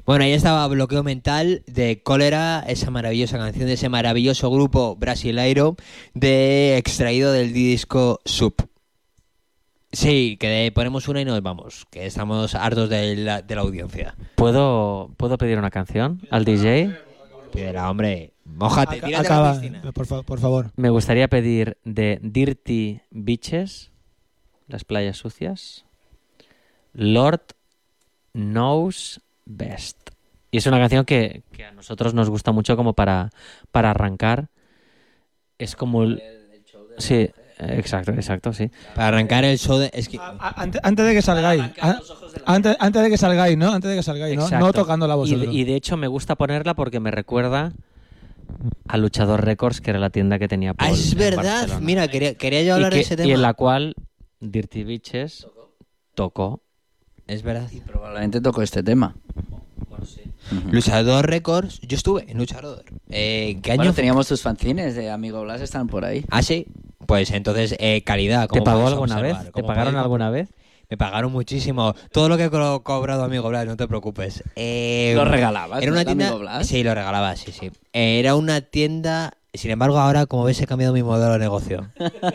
Bueno, ahí estaba Bloqueo Mental de Cólera, esa maravillosa canción de ese maravilloso grupo brasileiro extraído del disco Sub. Sí, que ponemos una y nos vamos, que estamos hartos de la audiencia. ¿Puedo pedir una canción al DJ? Pídela, hombre. Mójate, tírate Acaba, a la piscina. por favor. Me gustaría pedir de Dirty Beaches, las playas sucias, Lord Knows Best. Y es una canción que a nosotros nos gusta mucho como para arrancar. Es como... Sí, exacto, sí. Para arrancar el show de... Es que... Antes de que salgáis. Antes de que salgáis, ¿no? Antes de que salgáis, ¿no? Exacto. No tocándola vosotros. Y de hecho me gusta ponerla porque me recuerda a Luchador Records, que era la tienda que tenía Paul. Es verdad. Barcelona. Mira, quería yo hablar de ese tema. Y en la cual Dirty Beaches tocó. Es verdad. Y probablemente tocó este tema. Bueno, sí. Luchador Records. Yo estuve en Luchador. ¿Qué año? Bueno, teníamos tus fanzines de Amigo Blas, están por ahí. Ah, sí. Pues entonces, calidad. ¿Te como pagó podéis alguna observar, vez? ¿Te como pagaron podéis alguna vez? Me pagaron muchísimo. Todo lo que he cobrado Amigo Blas, no te preocupes. ¿Lo regalabas? Era una ¿no, tienda. Amigo Blas? Sí, lo regalaba, sí. Era una tienda. Sin embargo, ahora, como ves, he cambiado mi modelo de negocio.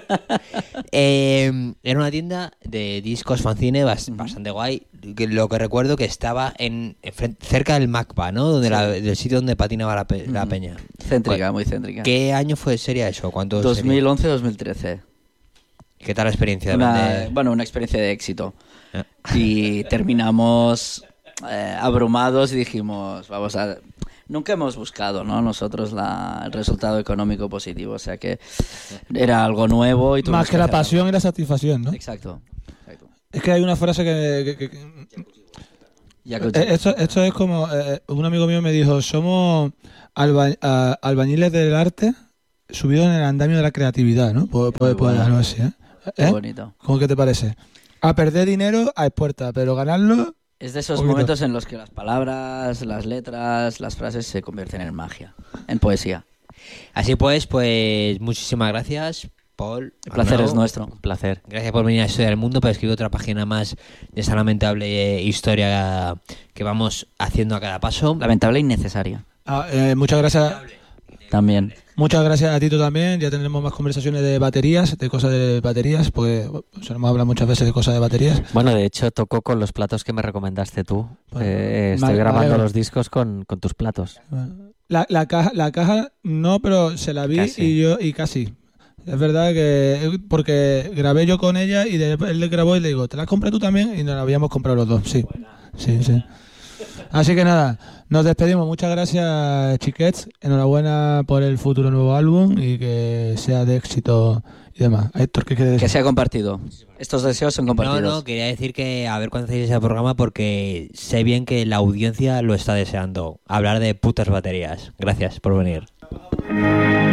Era una tienda de discos fanzine bastante guay. Lo que recuerdo que estaba cerca del MACBA, ¿no? Del sitio donde patinaba la peña. Céntrica, muy céntrica. ¿Qué año sería eso? ¿Cuánto 2011-2013. ¿Qué tal la experiencia? Una experiencia de éxito. Y terminamos abrumados y dijimos, nunca hemos buscado, ¿no? Nosotros el resultado económico positivo, o sea que era algo nuevo. Y más que la pasión y la satisfacción, ¿no? Exacto. Es que hay una frase que esto es como un amigo mío me dijo, somos albañiles del arte subidos en el andamio de la creatividad, ¿no? Puede algo así, ¿eh? Qué bonito. ¿Cómo que te parece? A perder dinero a expuerta, pero ganarlo... Es de esos momentos en los que las palabras, las letras, las frases se convierten en magia, en poesía. Así pues muchísimas gracias, Paul. El placer es nuestro. Un placer. Gracias por venir a Historia del Mundo para escribir otra página más de esa lamentable historia que vamos haciendo a cada paso. Lamentable e innecesaria. Muchas gracias. También. Muchas gracias a Tito también. Ya tendremos más conversaciones de baterías, de cosas de baterías, porque hemos hablado muchas veces de cosas de baterías. Bueno, de hecho tocó con los platos que me recomendaste tú. Estoy grabando los discos con tus platos. La caja no, pero se la vi casi. y casi. Es verdad que porque grabé yo con ella y él le grabó y le digo, ¿te la has comprado tú también? Y nos la habíamos comprado los dos, sí. Sí. Así que nada, nos despedimos. Muchas gracias, chiquets. Enhorabuena por el futuro nuevo álbum y que sea de éxito y demás. Héctor, ¿qué quieres decir? Que sea compartido. Estos deseos son compartidos. No, quería decir que a ver cuándo hacéis ese programa porque sé bien que la audiencia lo está deseando. Hablar de putas baterías. Gracias por venir.